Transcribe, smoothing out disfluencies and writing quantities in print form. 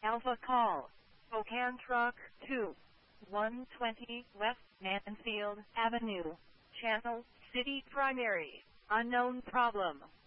Alpha call. Spokane Truck 2. 120 West Mansfield Avenue. Channel City Primary. Unknown problem.